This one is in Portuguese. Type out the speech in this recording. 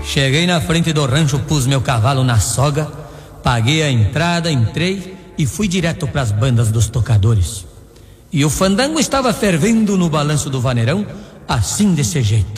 Cheguei na frente do rancho, pus meu cavalo na soga, paguei a entrada, entrei e fui direto pras bandas dos tocadores. E o fandango estava fervendo no balanço do vaneirão, assim desse jeito.